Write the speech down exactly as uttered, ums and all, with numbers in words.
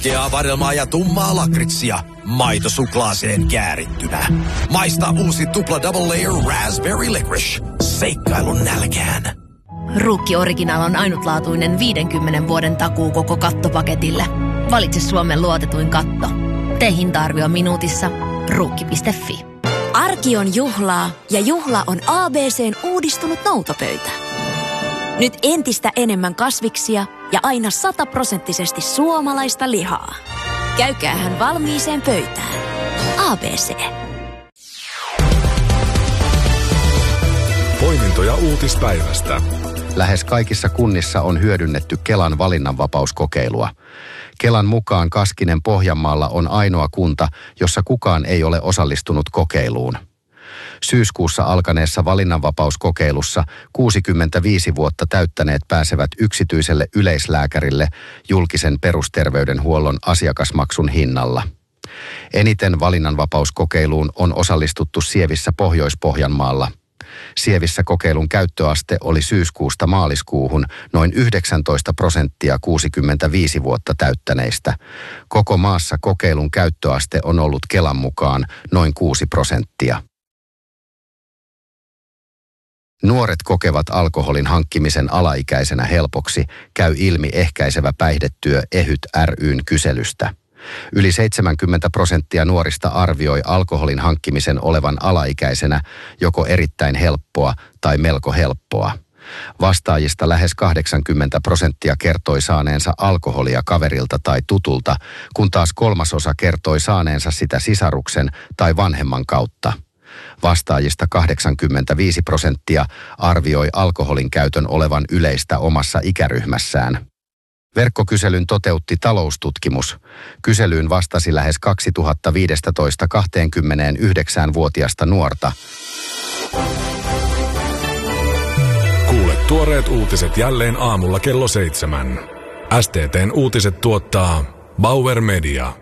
Keaa vadelmaa ja tummaa lakritsia maitosuklaaseen käärittynä. Maista uusi tupla double layer raspberry licorice. Seikkailun nälkään. Ruukki Original on ainutlaatuinen viidenkymmenen vuoden takuu koko kattopaketille. Valitse Suomen luotetuin katto. Tee hinta-arvio minuutissa. Ruukki piste fi. Arki on juhlaa ja juhla on A B C:n uudistunut noutopöytä. Nyt entistä enemmän kasviksia ja aina sataprosenttisesti suomalaista lihaa. Käykäähän valmiiseen pöytään. A B C. Poimintoja uutispäivästä. Lähes kaikissa kunnissa on hyödynnetty Kelan valinnanvapauskokeilua. Kelan mukaan Kaskinen Pohjanmaalla on ainoa kunta, jossa kukaan ei ole osallistunut kokeiluun. Syyskuussa alkaneessa valinnanvapauskokeilussa kuusikymmentäviisi vuotta täyttäneet pääsevät yksityiselle yleislääkärille julkisen perusterveydenhuollon asiakasmaksun hinnalla. Eniten valinnanvapauskokeiluun on osallistuttu Sievissä Pohjois-Pohjanmaalla. Sievissä kokeilun käyttöaste oli syyskuusta maaliskuuhun noin yhdeksäntoista prosenttia kuusikymmentäviisi vuotta täyttäneistä. Koko maassa kokeilun käyttöaste on ollut Kelan mukaan noin kuusi prosenttia. Nuoret kokevat alkoholin hankkimisen alaikäisenä helpoksi, käy ilmi ehkäisevä päihdetyö EHYT ry:n kyselystä. Yli seitsemänkymmentä prosenttia nuorista arvioi alkoholin hankkimisen olevan alaikäisenä joko erittäin helppoa tai melko helppoa. Vastaajista lähes kahdeksankymmentä prosenttia kertoi saaneensa alkoholia kaverilta tai tutulta, kun taas kolmasosa kertoi saaneensa sitä sisaruksen tai vanhemman kautta. Vastaajista kahdeksankymmentäviisi prosenttia arvioi alkoholin käytön olevan yleistä omassa ikäryhmässään. Verkkokyselyn toteutti Taloustutkimus. Kyselyyn vastasi lähes kaksituhattaviisitoista kaksikymmentäyhdeksän-vuotiaista nuorta. Kuule tuoreet uutiset jälleen aamulla kello seitsemän. S T T:n uutiset tuottaa Bauer Media.